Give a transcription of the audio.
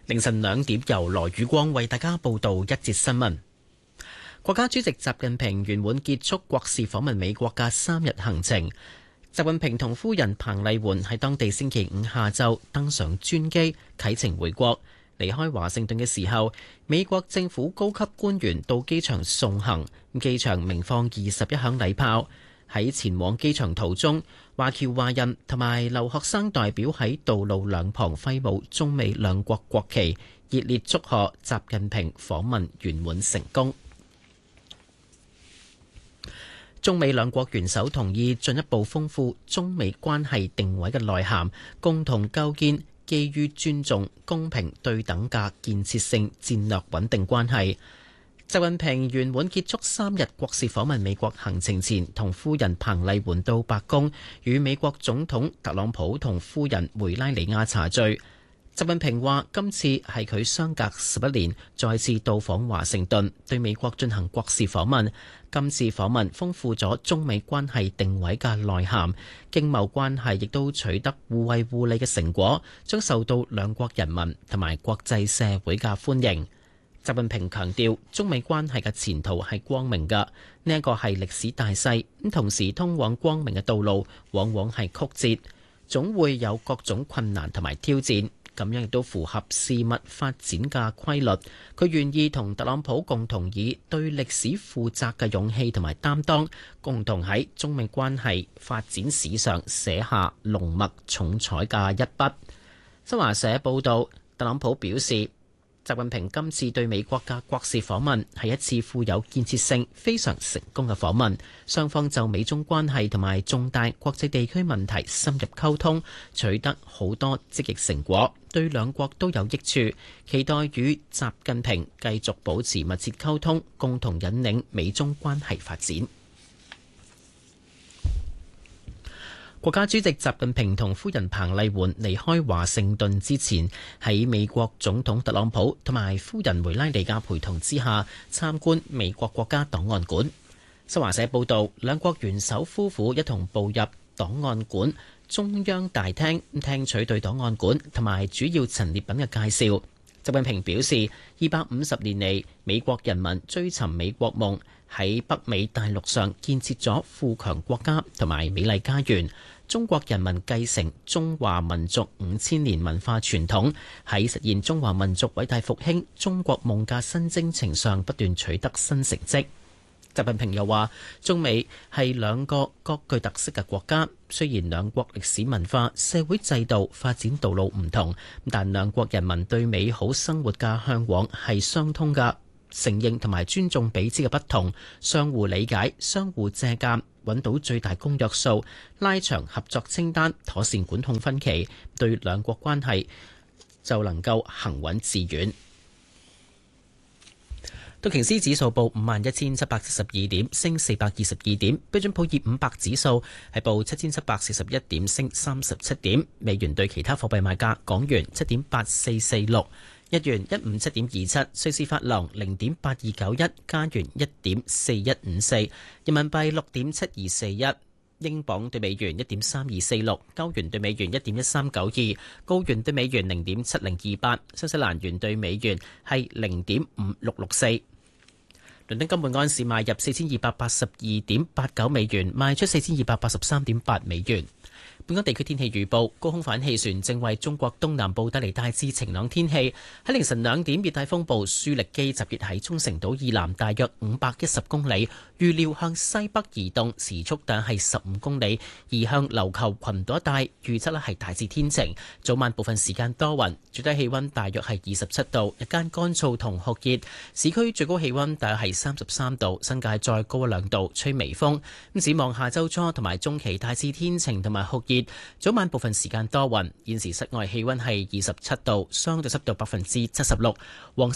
凌晨2點，由羅宇光為大家報道一節新聞。國家主席習近平圓滿結束國事訪問美國嘅3日行程。習近平同夫人彭麗媛喺當地星期5下晝登上專機啟程回國。離開華盛頓嘅時候，美國政府高級官員到機場送行，機場鳴放21響禮炮。喺前往機場途中，華僑華人同埋留學生代表喺道路兩旁揮舞中美兩國國旗，熱烈祝賀習近平訪問圓滿成功。中美兩國元首同意進一步豐富中美關係定位嘅內涵，共同構建基於尊重、公平、對等嘅建設性戰略穩定關係。習近平圓滿結束3日國事訪問美國行程前，同夫人彭麗媛到白宮與美國總統特朗普同夫人梅拉尼亞茶敘。習近平話：今次係佢相隔11年再次到訪華盛頓，對美國進行國事訪問。今次訪問豐富咗中美關係定位嘅內涵，經貿關係亦都取得互惠互利嘅成果，將受到兩國人民同埋國際社會嘅歡迎。習近平強調，中美關係嘅前途係光明嘅，呢一個係歷史大勢，咁同時通往光明嘅道路往往係曲折，總會有各種困難同埋挑戰，咁樣亦都符合事物發展嘅規律。佢願意同特朗普共同以對歷史負責嘅勇氣同埋擔當，共同喺中美關係發展史上寫下濃墨重彩嘅一筆。新華社報道，特朗普表示，習近平今次對美國嘅國事訪問係一次富有建設性、非常成功嘅訪問。雙方就美中關係同埋重大國際地區問題深入溝通，取得好多積極成果，對兩國都有益處。期待與習近平繼續保持密切溝通，共同引領美中關係發展。國家主席習近平同夫人彭麗媛離開華盛頓之前，喺美國總統特朗普同埋夫人梅拉尼亞陪同之下，參觀美國國家檔案館。新華社報道，兩國元首夫婦一同步入檔案館中央大廳，聽取對檔案館同埋主要陳列品嘅介紹。習近平表示，250年嚟，美國人民追尋美國夢，喺北美大陸上建設咗富強國家同埋美麗家園。中國人民繼承中華民族5000年文化傳統，喺實現中華民族偉大復興中國夢嘅新征程上不斷取得新成績。習近平又話，中美係兩個各具特色嘅國家，雖然兩國歷史文化、社會制度發展道路唔同，但兩國人民對美好生活嘅嚮往係相通嘅，承認同埋尊重彼此嘅不同，相互理解、相互借鑑，揾到最大公約數，拉長合作清單，妥善管控分歧，對兩國關係就能夠行穩致遠。道瓊斯指數報51,772點，升422點；標準普爾500指數係報7,741點，升37點。美元對其他貨幣賣價：港元7.8446。日元157.27，瑞士法郎0.8291，加元1.4154，人民幣6.7241，英鎊對美元1.3246，歐元對美元1.1392，澳元對美元0.7028，新西蘭元對美元係0.5664。倫敦金每安士賣入4282.89美元，賣出4283.8美元。本港地區天氣預報，高空反氣旋正為中國東南部帶嚟大致晴朗天氣。喺凌晨2點，熱帶風暴舒力基集結喺沖繩島以南大約510公里，預料向西北移動，時速大約係15公里，移向琉球群島一帶。預測係大致天晴，早晚部分時間多雲，最低氣溫大約係27度，日間乾燥同酷熱，市區最高氣溫大約係33度，新界再高2度，吹微風。咁展望下周初同埋中期大致天晴同埋酷熱。早晚部分時間多雲，現時室外氣溫係27度，相對濕度76%。黃